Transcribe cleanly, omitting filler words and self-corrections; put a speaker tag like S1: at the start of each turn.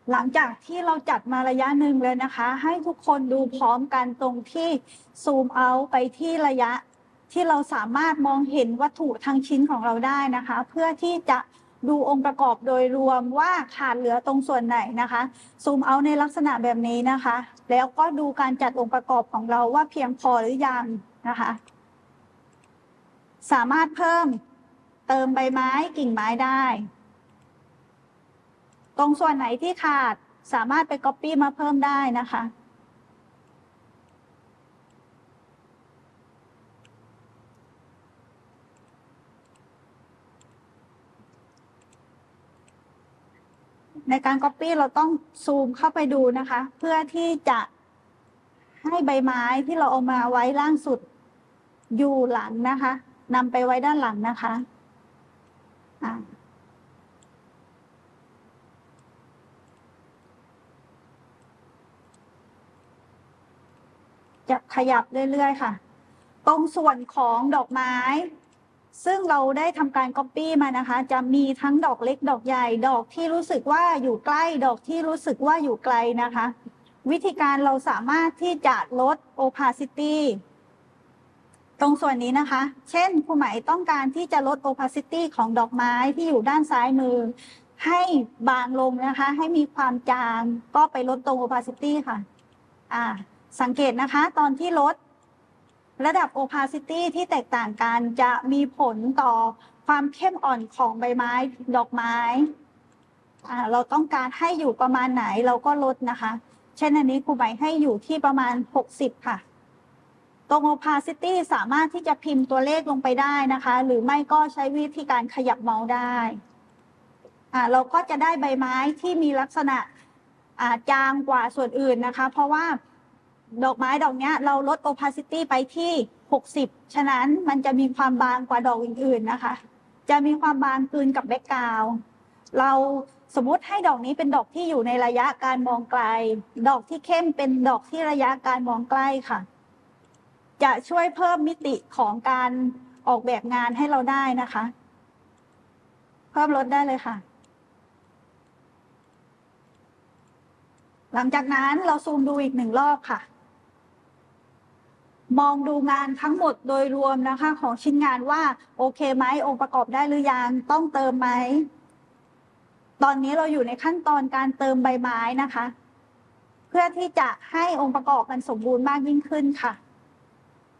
S1: หลังจากที่เราจัดมาระยะหนึ่งเลยนะคะ ให้ทุกคนดูพร้อมกันตรงที่ซูมเอาไปที่ระยะที่เราสามารถมองเห็นวัตถุทั้งชิ้นของเราได้นะคะ เพื่อที่จะดูองค์ประกอบโดยรวมว่าขาดเหลือตรงส่วนไหนนะคะซูมเอาในลักษณะแบบนี้นะคะ แล้วก็ดูการจัดองค์ประกอบของเราว่าเพียงพอหรือยังนะคะ สามารถเพิ่มเติมใบไม้กิ่งไม้ได้ตรงส่วนไหนที่ขาดสามารถไป Copy มาเพิ่มได้นะคะในการ Copy เราต้องซูมเข้าไปดูนะคะเพื่อที่จะให้ใบไม้ที่เราเอามาไว้ล่างสุดอยู่หลังนะคะนำไปไว้ด้านหลังนะคะจะขยับเรื่อยๆค่ะตรงส่วนของดอกไม้ซึ่งเราได้ทำการ Copy มานะคะจะมีทั้งดอกเล็กดอกใหญ่ดอกที่รู้สึกว่าอยู่ใกล้ดอกที่รู้สึกว่าอยู่ไกลนะคะวิธีการเราสามารถที่จะลด opacity ตรงส่วนนี้นะคะเช่นครูไหมต้องการที่จะลด opacity ของดอกไม้ที่อยู่ด้านซ้ายมือให้บางลงนะคะให้มีความจางก็ไปลดตรง opacity ค่ะสังเกตนะคะตอนที่ลดระดับ opacity ที่แตกต่างกันจะมีผลต่อความเข้มอ่อนของใบไม้ดอกไม้เราต้องการให้อยู่ประมาณไหนเราก็ลดนะคะเช่นอันนี้ครูไหมให้อยู่ที่ประมาณ60ค่ะตรง opacity สามารถที่จะพิมพ์ตัวเลขลงไปได้นะคะหรือไม่ก็ใช้วิธีการขยับเมาส์ได้เราก็จะได้ใบไม้ที่มีลักษณะจางกว่าส่วนอื่นนะคะเพราะว่าดอกไม้ดอกนี้เราลด opacity ไปที่60ฉะนั้นมันจะมีความบางกว่าดอกอื่นๆนะคะจะมีความบางกลืนกับแบ็กกราวด์เราสมมุติให้ดอกนี้เป็นดอกที่อยู่ในระยะการมองไกลดอกที่เข้มเป็นดอกที่ระยะการมองใกล้ค่ะจะช่วยเพิ่มมิติของการออกแบบงานให้เราได้นะคะเพิ่มลดได้เลยค่ะหลังจากนั้นเราซูมดูอีก1 รอบค่ะมองดูงานทั้งหมดโดยรวมนะคะของชิ้นงานว่าโอเคไหมองค์ประกอบได้หรือยังต้องเติมไหมตอนนี้เราอยู่ในขั้นตอนการเติมใบไม้นะคะเพื่อที่จะให้องค์ประกอบมันสมบูรณ์มากยิ่งขึ้นค่ะ